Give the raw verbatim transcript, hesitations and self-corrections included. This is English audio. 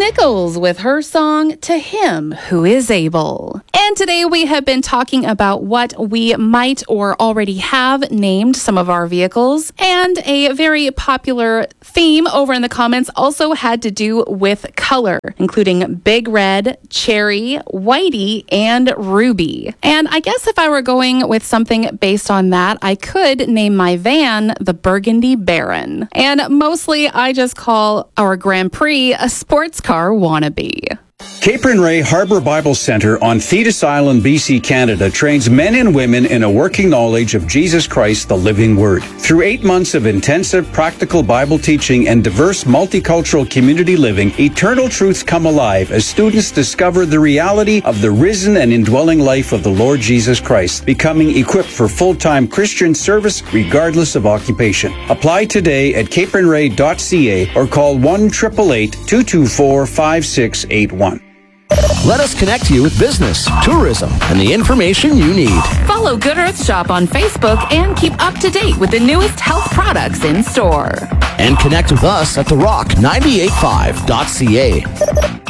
Nichols with her song, To Him Who Is Able. And today we have been talking about what we might or already have named some of our vehicles. And a very popular theme over in the comments also had to do with color, including Big Red, Cherry, Whitey, and Ruby. And I guess if I were going with something based on that, I could name my van the Burgundy Baron. And mostly I just call our Grand Prix a sports car wannabe. Capron Ray Harbor Bible Center on Thetis Island, B C, Canada trains men and women in a working knowledge of Jesus Christ, the living Word. Through eight months of intensive practical Bible teaching and diverse multicultural community living, eternal truths come alive as students discover the reality of the risen and indwelling life of the Lord Jesus Christ, becoming equipped for full-time Christian service regardless of occupation. Apply today at capron ray dot c a or call one eight eight eight, two two four, five six eight one. Let us connect you with business, tourism, and the information you need. Follow Good Earth Shop on Facebook and keep up to date with the newest health products in store. And connect with us at the rock nine eight five dot c a.